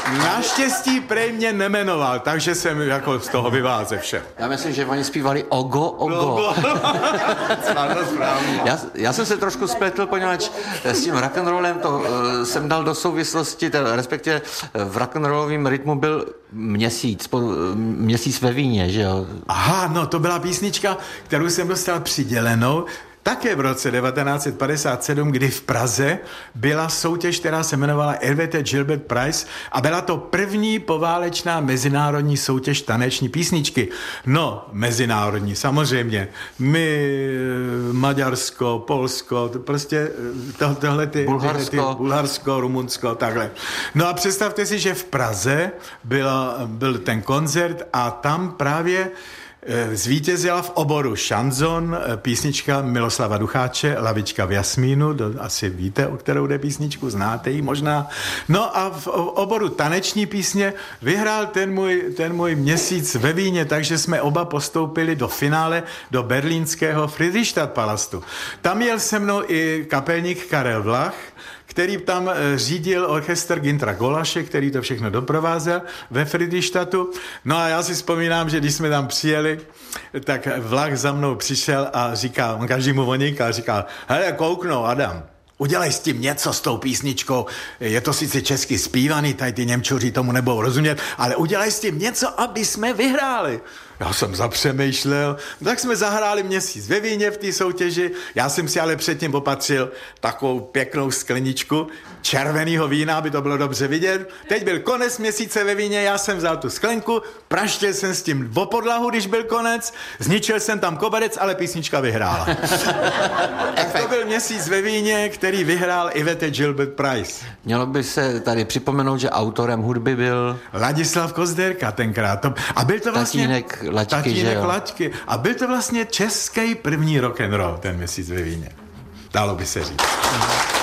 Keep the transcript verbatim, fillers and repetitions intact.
Naštěstí prej mě nemenoval, takže jsem jako z toho vyváze vše. Já myslím, že oni zpívali Ogo, Ogo. já, já jsem se trošku spletl, poněvadž s tím rock'n'rollem to uh, jsem dal do souvislosti, teda, respektive v rock'n'rollovém rytmu byl měsíc, po, měsíc ve víně, že jo? Aha, no to byla písnička, kterou jsem dostal přidělenou, také v roce devatenáct set padesát sedm, kdy v Praze byla soutěž, která se jmenovala Elvete Gilbert Prize a byla to první poválečná mezinárodní soutěž taneční písničky. No, mezinárodní, samozřejmě. My, Maďarsko, Polsko, to prostě to, tohle ty... Bulharsko. Ty, Bulharsko, Rumunsko, takhle. No a představte si, že v Praze byla, byl ten koncert a tam právě zvítězila v oboru šanzon písnička Miloslava Ducháče, Lavička v jasmínu, do, asi víte, o kterou jde písničku, znáte ji možná. No a v oboru taneční písně vyhrál ten můj, ten můj měsíc ve víně, takže jsme oba postoupili do finále do berlínského Friedrichstadtpalastu. Tam jel se mnou i kapelník Karel Vlach, který tam řídil orchestr Gintra Golaše, který to všechno doprovázel ve Friedrichstadtu. No a já si vzpomínám, že když jsme tam přijeli, tak Vlach za mnou přišel a říkal, on každému voníka a říkal, hele, kouknou, Adam, udělej s tím něco s tou písničkou, je to sice česky zpívaný, tady ty Němčuři tomu nebudou rozumět, ale udělej s tím něco, aby jsme vyhráli. Já jsem zapřemýšlel, tak jsme zahráli měsíc ve víně v té soutěži, já jsem si ale předtím opatřil takovou pěknou skleničku červeného vína, aby to bylo dobře vidět. Teď byl konec měsíce ve víně, já jsem vzal tu sklenku, praštil jsem s tím o podlahu, když byl konec, zničil jsem tam koberec, ale písnička vyhrála. Tak to byl měsíc ve víně, který vyhrál Ivete Gilbert Prize. Mělo by se tady připomenout, že autorem hudby byl Ladislav Kozderka tenkrát. A byl to vlastně... Tatínek Laťky, Tatínek že jo? Laťky. A byl to vlastně český první rock'n'roll ten měsíc ve víně. Dalo by se říct.